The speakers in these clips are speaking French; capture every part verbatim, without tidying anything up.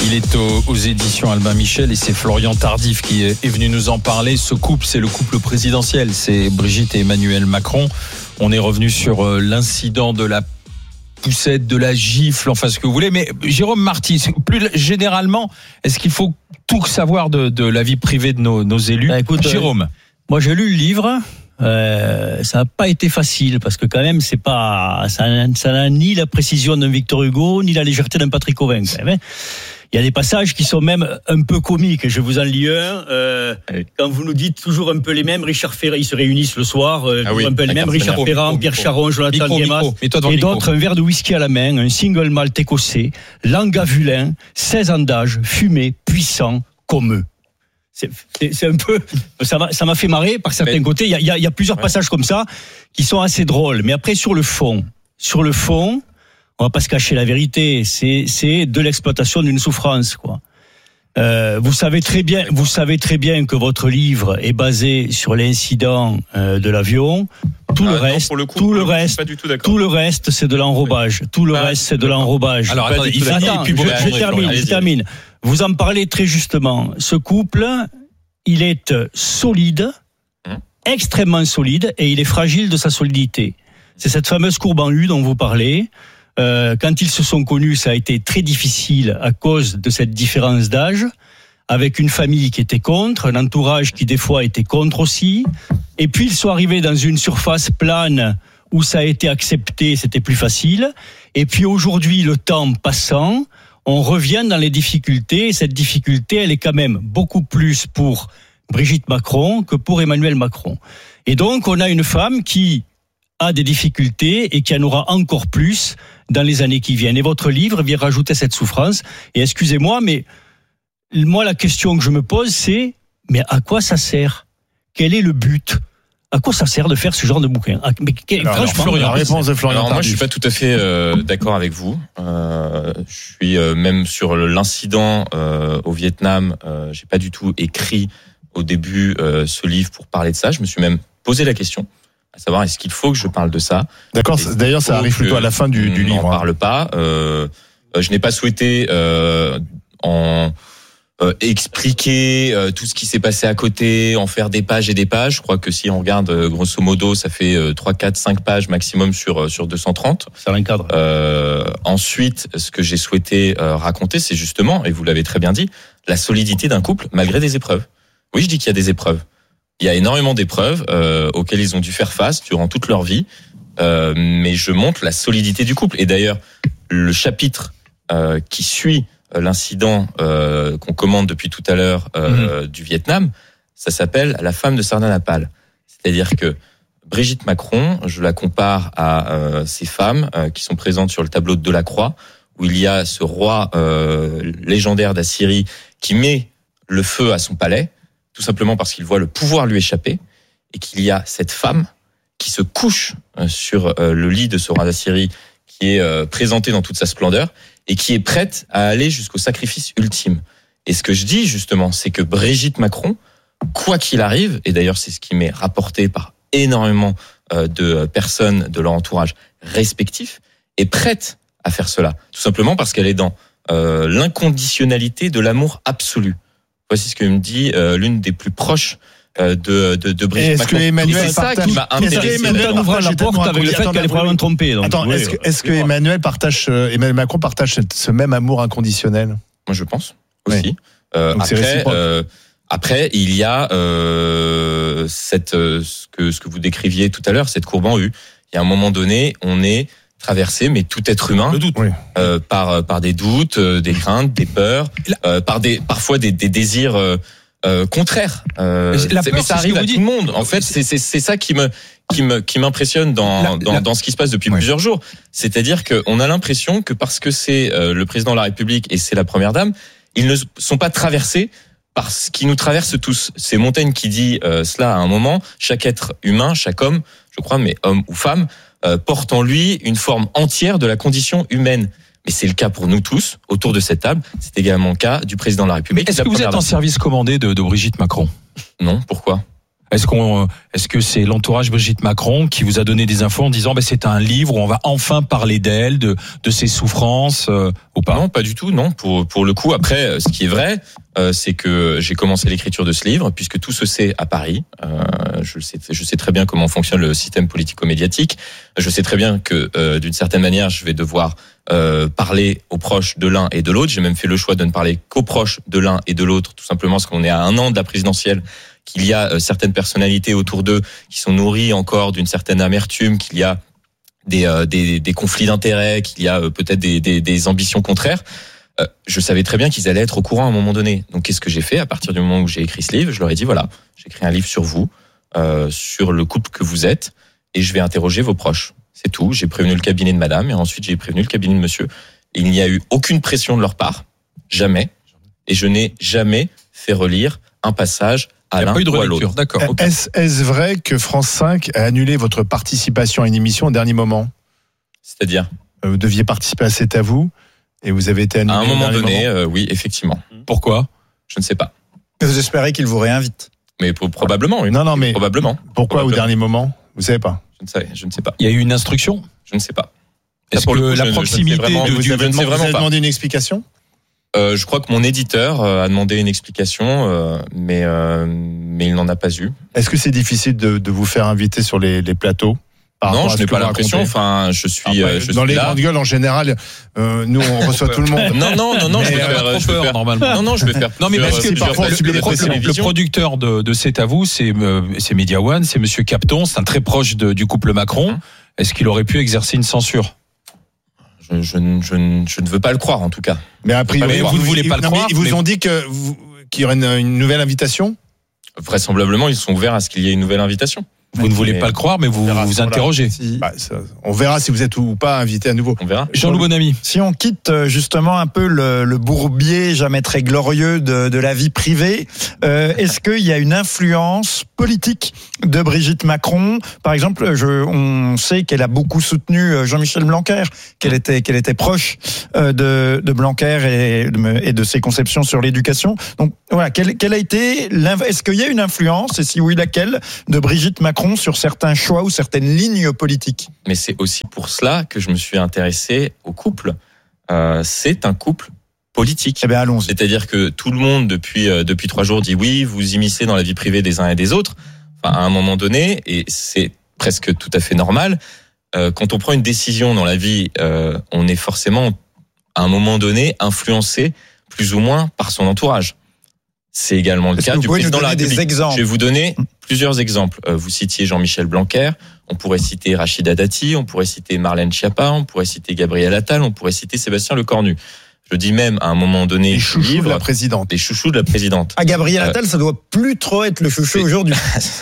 Il est aux, aux éditions Albin Michel et c'est Florian Tardif qui est, est venu nous en parler. Ce couple, c'est le couple présidentiel. C'est Brigitte et Emmanuel Macron. On est revenu sur euh, l'incident de la poussette, de la gifle, enfin ce que vous voulez. Mais Jérôme Marty, plus généralement, est-ce qu'il faut tout savoir de, de la vie privée de nos, nos élus? Bah, écoute, Jérôme. Euh, moi j'ai lu le livre. Euh, ça n'a pas été facile parce que quand même c'est pas ça, ça n'a ni la précision d'un Victor Hugo ni la légèreté d'un Patrick Auvin quand même, hein. Il y a des passages qui sont même un peu comiques. Je vous en lis un. Euh, quand vous nous dites toujours un peu les mêmes, Richard Ferrand, ils se réunissent le soir, euh, ah oui, un peu les mêmes, Richard micro, Ferrand, micro, Pierre micro. Charon, Jonathan Guémas, et d'autres, micro. Un verre de whisky à la main, un single malt écossais, Langavulin, seize ans d'âge, fumé, puissant, comme eux. C'est, c'est, c'est un peu, ça m'a, ça m'a fait marrer par certains mais, côtés. Il y a, il y a, il y a plusieurs ouais. passages comme ça qui sont assez drôles. Mais après, sur le fond, sur le fond, on va pas se cacher la vérité. C'est, c'est de l'exploitation d'une souffrance, quoi. Euh, vous savez très bien, vous savez très bien que votre livre est basé sur l'incident euh, de l'avion. Tout ah, le reste, non, coup, tout le reste, tout le reste, c'est de l'enrobage. Tout le ah, reste, c'est de l'enrobage. Alors attendez, il finit et puis je, je, je termine, je termine. Vous en parlez très justement. Ce couple, il est solide, hum. extrêmement solide, et il est fragile de sa solidité. C'est cette fameuse courbe en U dont vous parlez. Euh, quand ils se sont connus, ça a été très difficile à cause de cette différence d'âge, avec une famille qui était contre, un entourage qui des fois était contre aussi. Et puis ils sont arrivés dans une surface plane où ça a été accepté, c'était plus facile. Et puis aujourd'hui, le temps passant, on revient dans les difficultés. Et cette difficulté, elle est quand même beaucoup plus pour Brigitte Macron que pour Emmanuel Macron. Et donc, on a une femme qui a des difficultés et qui en aura encore plus dans les années qui viennent. Et votre livre vient rajouter cette souffrance. Et excusez-moi, mais moi, la question que je me pose, c'est mais à quoi ça sert? Quel est le but? À quoi ça sert de faire ce genre de bouquin? Mais, alors, franchement, alors, la réponse de Florian. Alors moi, je suis pas tout à fait euh, d'accord avec vous. Euh, je suis euh, même sur l'incident euh, au Vietnam. Euh, j'ai pas du tout écrit au début euh, ce livre pour parler de ça. Je me suis même posé la question, à savoir est-ce qu'il faut que je parle de ça. D'accord. D'ailleurs, ça arrive plutôt à la fin du, du livre. On n'en parle pas. Euh, je n'ai pas souhaité euh, en Euh, expliquer euh, tout ce qui s'est passé à côté, en faire des pages et des pages. Je crois que si on regarde euh, grosso modo, ça fait euh, trois, quatre, cinq pages maximum sur euh, sur deux cent trente. Ça l'encadre. Euh, ensuite, ce que j'ai souhaité euh, raconter, c'est justement, et vous l'avez très bien dit, la solidité d'un couple malgré des épreuves. Oui, je dis qu'il y a des épreuves. Il y a énormément d'épreuves euh, auxquelles ils ont dû faire face durant toute leur vie. Euh, mais je montre la solidité du couple. Et d'ailleurs, le chapitre euh, qui suit l'incident euh, qu'on commande depuis tout à l'heure euh, mmh. du Vietnam, ça s'appelle La femme de Sardanapale. C'est-à-dire que Brigitte Macron, je la compare à euh, ces femmes euh, qui sont présentes sur le tableau de Delacroix, où il y a ce roi euh, légendaire d'Assyrie qui met le feu à son palais, tout simplement parce qu'il voit le pouvoir lui échapper, et qu'il y a cette femme qui se couche euh, sur euh, le lit de ce roi d'Assyrie, qui est euh, présenté dans toute sa splendeur, et qui est prête à aller jusqu'au sacrifice ultime. Et ce que je dis justement, c'est que Brigitte Macron, quoi qu'il arrive, et d'ailleurs c'est ce qui m'est rapporté par énormément de personnes de leur entourage respectif, est prête à faire cela. Tout simplement parce qu'elle est dans euh, l'inconditionnalité de l'amour absolu. Voici ce que me dit euh, l'une des plus proches de, de, de Brigitte est-ce Macron. Que Emmanuel c'est ça partage, qui m'a intéressé. Emmanuel ouvre la porte avec le fait qu'elle est probablement trompée. Donc, Attends, oui, est-ce que, est-ce que Emmanuel partage, euh, Emmanuel Macron partage ce, ce même amour inconditionnel? Moi, je pense aussi. Oui. Euh, après, euh, après, il y a euh, cette euh, ce que ce que vous décriviez tout à l'heure, cette courbe en U. Il y a un moment donné, on est traversé, mais tout être humain, le doute, oui. euh, par par des doutes, euh, des craintes, des peurs, euh, par des parfois des, des désirs. Euh, Euh, contraire, euh, la peur, mais ça arrive à tout le monde. En fait, c'est c'est c'est ça qui me qui me qui m'impressionne dans la, dans la... dans ce qui se passe depuis ouais. plusieurs jours. C'est-à-dire que on a l'impression que parce que c'est euh, le président de la République et c'est la première dame, ils ne sont pas traversés par ce qui nous traverse tous. C'est Montaigne qui dit euh, cela à un moment. Chaque être humain, chaque homme, je crois, mais homme ou femme, euh, porte en lui une forme entière de la condition humaine. Et c'est le cas pour nous tous, autour de cette table. C'est également le cas du président de la République. Mais est-ce que vous êtes en service commandé de, de Brigitte Macron? Non, pourquoi? Est-ce qu'on, est-ce que c'est l'entourage Brigitte Macron qui vous a donné des infos en disant, ben c'est un livre où on va enfin parler d'elle, de de ses souffrances, euh, ou pas? Non, pas du tout. Non, pour pour le coup. Après, ce qui est vrai, euh, c'est que j'ai commencé l'écriture de ce livre puisque tout se sait à Paris. Euh, je sais, je sais très bien comment fonctionne le système politico-médiatique. Je sais très bien que euh, d'une certaine manière, je vais devoir euh, parler aux proches de l'un et de l'autre. J'ai même fait le choix de ne parler qu'aux proches de l'un et de l'autre, tout simplement parce qu'on est à un an de la présidentielle, qu'il y a certaines personnalités autour d'eux qui sont nourries encore d'une certaine amertume, qu'il y a des, euh, des, des conflits d'intérêts, qu'il y a euh, peut-être des, des, des ambitions contraires. Euh, je savais très bien qu'ils allaient être au courant à un moment donné. Donc qu'est-ce que j'ai fait à partir du moment où j'ai écrit ce livre? Je leur ai dit voilà, j'ai écrit un livre sur vous, euh, sur le couple que vous êtes, et je vais interroger vos proches. C'est tout. J'ai prévenu le cabinet de madame et ensuite j'ai prévenu le cabinet de monsieur. Il n'y a eu aucune pression de leur part, jamais, et je n'ai jamais fait relire un passage à l'un ou à l'autre. D'accord. Okay. Est-ce, est-ce vrai que France cinq a annulé votre participation à une émission au dernier moment? C'est-à-dire? Vous deviez participer à C'est à vous et vous avez été annulé. À un moment donné, euh, oui, effectivement. Pourquoi? Je ne sais pas. Vous espérez qu'il vous réinvite? Mais pour, probablement, oui. Non, non, mais probablement. Pourquoi probablement. au dernier moment? Vous savez pas? Je ne sais, je ne sais pas. Il y a eu une instruction? Je ne sais pas. Est-ce pour que le coup, la je, proximité je vraiment, de, vous du avez, je ne sais demandé, vous vraiment avez pas. demandé une explication? Euh, je crois que mon éditeur euh, a demandé une explication, euh, mais euh, mais il n'en a pas eu. Est-ce que c'est difficile de, de vous faire inviter sur les, les plateaux? Non, je n'ai pas l'impression. Enfin, je suis. Après, euh, je dans suis les là. grandes gueules, en général, euh, nous on reçoit tout le monde. Non, non, non, non. Mais je vais euh, faire. Je vais faire normalement. non, non, je vais faire. Non, mais plusieurs- parce que plusieurs parfois, passes le- de le- le- télévision. Le producteur de, de C'est à vous, c'est euh, c'est Media One, c'est Monsieur Capton, c'est un très proche de, du couple Macron. Hum. Est-ce qu'il aurait pu exercer une censure? Je, je, ne- je, ne- je ne veux pas le croire, en tout cas. Mais a priori, Mais vous ne voulez pas le non, mais croire, ils vous mais- ont dit que vous- qu'il y aurait une, une nouvelle invitation? Vraisemblablement, ils sont ouverts à ce qu'il y ait une nouvelle invitation. Vous ne voulez Mais- pas le croire, mais vous On verra vous à ce moment-là. interrogez. Si, Bah, ça, on verra si vous êtes ou pas invité à nouveau. On verra. Jean-Loup Bonamy. si on quitte euh, justement un peu le, le bourbier jamais très glorieux de, de la vie privée, euh, est-ce qu'il y a une influence politique de Brigitte Macron? Par exemple, je, on sait qu'elle a beaucoup soutenu euh, Jean-Michel Blanquer, qu'elle était, qu'elle était proche euh, de, de Blanquer et de, et de ses conceptions sur l'éducation. Donc voilà, quelle, quelle a été, l'inv- est-ce qu'il y a une influence, et si oui, laquelle, de Brigitte Macron sur certains choix ou certaines lignes politiques? Mais c'est aussi pour cela que je me suis intéressé au couple. Euh, c'est un couple politique. Eh bien, allons-y. C'est-à-dire que tout le monde, depuis, euh, depuis trois jours, dit oui, vous immiscez dans la vie privée des uns et des autres. Enfin, à un moment donné, et c'est presque tout à fait normal, euh, quand on prend une décision dans la vie, euh, on est forcément, à un moment donné, influencé plus ou moins par son entourage. C'est également le Est-ce cas que vous du pouvez nous président de la donner des République. exemples? Je vais vous donner plusieurs exemples. Euh, Vous citiez Jean-Michel Blanquer, on pourrait citer Rachida Dati, on pourrait citer Marlène Schiappa, on pourrait citer Gabriel Attal, on pourrait citer Sébastien Lecornu. Je dis même à un moment donné, Les chouchous livre, de la présidente. les chouchous de la présidente. Ah, Gabriel Euh, Attal, ça doit plus trop être le chouchou c'est- aujourd'hui.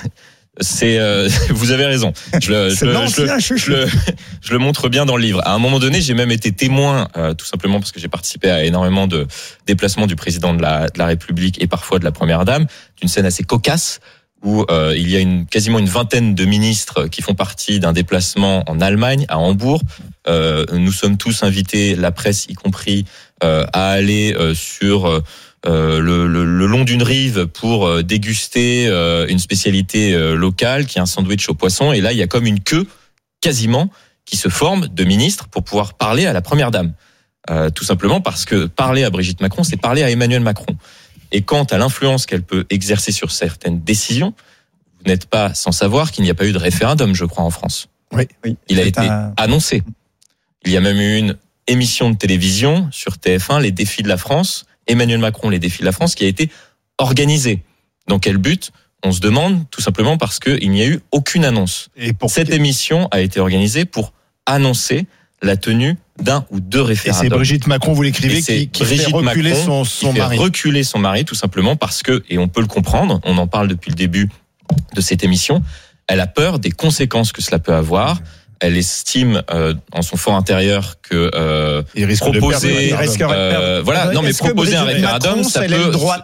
C'est, euh, vous avez raison. Je le, je C'est le- je l'ancien le- chouchou. je le, je le montre bien dans le livre. À un moment donné, j'ai même été témoin, euh, tout simplement parce que j'ai participé à énormément de déplacements du président de la, de la République et parfois de la Première Dame, d'une scène assez cocasse où euh, il y a une, quasiment une vingtaine de ministres qui font partie d'un déplacement en Allemagne, à Hambourg. Euh, nous sommes tous invités, la presse y compris, euh, à aller euh, sur euh, Euh, le, le, le long d'une rive pour euh, déguster euh, une spécialité euh, locale qui est un sandwich au poisson. Et là, il y a comme une queue quasiment qui se forme de ministres pour pouvoir parler à la première dame. Euh, tout simplement parce que parler à Brigitte Macron, c'est parler à Emmanuel Macron. Et quant à l'influence qu'elle peut exercer sur certaines décisions, vous n'êtes pas sans savoir qu'il n'y a pas eu de référendum, je crois, en France. Oui, oui. Il a C'est été un- annoncé. Il y a même eu une émission de télévision sur T F un, Les Défis de la France, Emmanuel Macron, Les Défis de la France, qui a été organisée. Dans quel but? On se demande, tout simplement parce qu'il n'y a eu aucune annonce. Et pour Cette émission a été organisée pour annoncer la tenue d'un ou deux Et c'est référendums. Brigitte Macron, vous l'écrivez, Et c'est qui, qui fait Brigitte reculer Macron son, son qui fait mari. reculer son mari, tout simplement parce que, et on peut le comprendre, on en parle depuis le début de cette émission, elle a peur des conséquences que cela peut avoir. Elle estime euh, en son fort intérieur que euh, Il risque de proposer, perdre le Il risquerait de euh, perdre. voilà, non mais Est-ce que proposer un Brigitte référendum, Macron, ça c'est peut. l'aile droite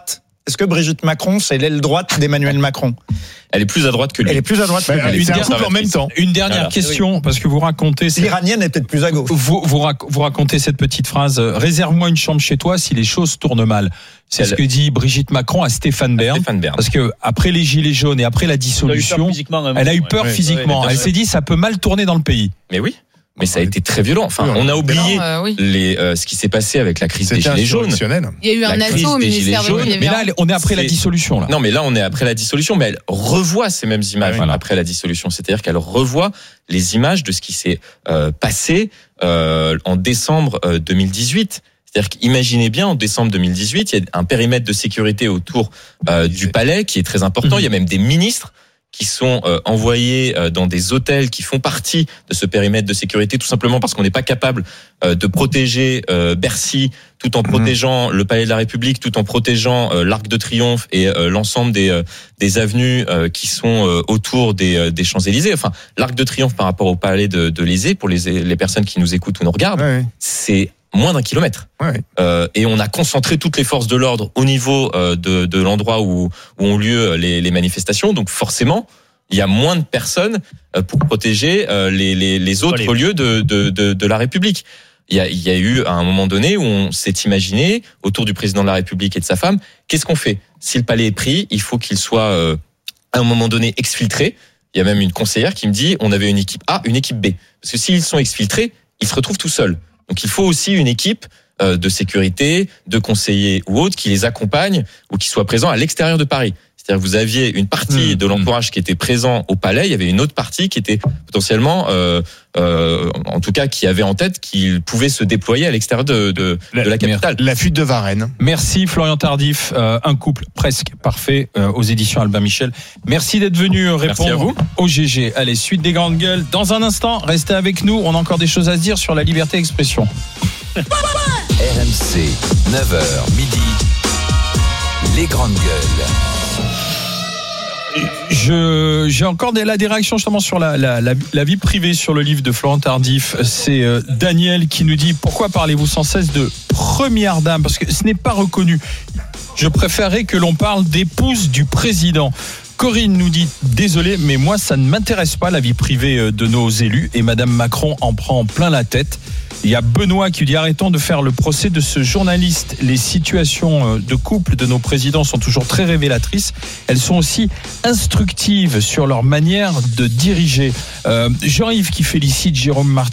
Est-ce que Brigitte Macron, c'est l'aile droite d'Emmanuel Macron? Elle est plus à droite que lui. Elle est plus à droite que lui. Elle est Une un couple en même temps. Une dernière Voilà. question, parce que vous racontez... cette- L'Iranienne est peut-être plus à gauche. Vous, vous, rac- vous racontez cette petite phrase, euh, réserve-moi une chambre chez toi si les choses tournent mal. C'est Elle- ce que dit Brigitte Macron à Stéphane Bern. Stéphane Bern. Parce que après les gilets jaunes et après la dissolution, elle a eu peur Ouais. physiquement. Ouais, bien Elle sûr. s'est dit ça peut mal tourner dans le pays. Mais oui, mais ça a été très violent. Enfin, Oui, on a on- oublié Non, euh, oui. les, euh, ce qui s'est passé avec la crise des C'était Gilets jaunes. insurrectionnel. Il y a eu un La crise assaut au des ministère Gilets de jaunes, Mais là, on est après la C'est- dissolution. Là. Non, mais là, on est après la dissolution, mais elle revoit ces mêmes images Ah oui. après la dissolution. C'est-à-dire qu'elle revoit les images de ce qui s'est euh, passé euh, en décembre euh, deux mille dix-huit. C'est-à-dire qu'imaginez bien, en décembre deux mille dix-huit, il y a un périmètre de sécurité autour euh, du palais qui est très important. Mhm. Il y a même des ministres qui sont euh, envoyés euh, dans des hôtels qui font partie de ce périmètre de sécurité, tout simplement parce qu'on n'est pas capable euh, de protéger euh, Bercy, tout en protégeant le Palais de la République, tout en protégeant euh, l'Arc de Triomphe et euh, l'ensemble des euh, des avenues euh, qui sont euh, autour des euh, des Champs-Élysées. Enfin, l'Arc de Triomphe par rapport au Palais de, de l'Élysée, pour les les personnes qui nous écoutent ou nous regardent, Ouais, c'est moins d'un kilomètre. ouais. Euh, et on a concentré toutes les forces de l'ordre au niveau euh, de, de l'endroit où, où ont lieu les, les manifestations. Donc forcément, il y a moins de personnes euh, pour protéger euh, les, les, les autres Allez. lieux de, de, de, de la République. Il y, a, il y a eu à un moment donné où on s'est imaginé, autour du président de la République et de sa femme, qu'est-ce qu'on fait? Si le palais est pris, il faut qu'il soit euh, à un moment donné exfiltré. Il y a même une conseillère qui me dit, on avait une équipe A, une équipe B. Parce que s'ils sont exfiltrés, ils se retrouvent tout seuls. Donc il faut aussi une équipe euh, de sécurité, de conseillers ou autres qui les accompagnent ou qui soient présents à l'extérieur de Paris. C'est-à-dire que vous aviez une partie Mmh. de l'entourage qui était présent au palais, il y avait une autre partie qui était potentiellement, euh, euh, en tout cas, qui avait en tête qu'il pouvait se déployer à l'extérieur de, de, de la capitale. La fuite de Varennes. Merci Florian Tardif, euh, un couple presque parfait euh, aux éditions Albin Michel. Merci d'être venu euh, Merci à répondre vous. au G G. Allez, suite des grandes gueules. Dans un instant, restez avec nous. On a encore des choses à se dire sur la liberté d'expression. R M C, neuf heures midi, les grandes gueules. Je, j'ai encore des, là, des réactions justement sur la, la, la, la vie privée sur le livre de Florent Tardif. C'est euh, Daniel qui nous dit pourquoi parlez-vous sans cesse de première dame, parce que ce n'est pas reconnu. Je préférerais que l'on parle d'épouse du président. Corinne nous dit désolé, mais moi ça ne m'intéresse pas la vie privée de nos élus et Madame Macron en prend plein la tête. Il y a Benoît qui dit arrêtons de faire le procès de ce journaliste. Les situations de couple de nos présidents sont toujours très révélatrices. Elles sont aussi instructives sur leur manière de diriger. Euh, Jean-Yves qui félicite Jérôme Martin.